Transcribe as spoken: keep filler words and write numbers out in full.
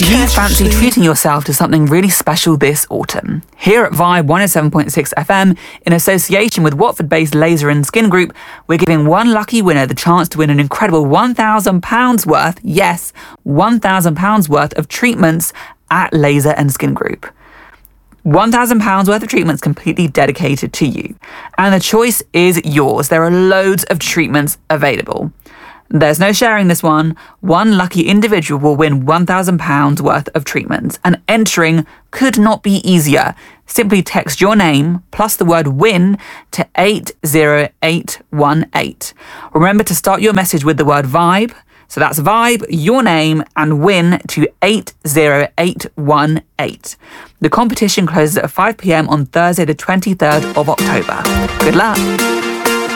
Do you fancy treating yourself to something really special this autumn? Here at Vibe one oh seven point six F M, in association with Watford-based Laser and Skin Group, we're giving one lucky winner the chance to win an incredible one thousand pounds worth, yes, one thousand pounds worth of treatments at Laser and Skin Group. one thousand pounds worth of treatments completely dedicated to you. And the choice is yours. There are loads of treatments available. There's no sharing this one. One lucky individual will win one thousand pounds worth of treatments, and entering could not be easier. Simply text your name plus the word win to eight zero eight one eight. Remember to start your message with the word vibe. So that's vibe, your name, and win to eight zero eight one eight. The competition closes at five p.m. on Thursday the twenty-third of October. Good luck.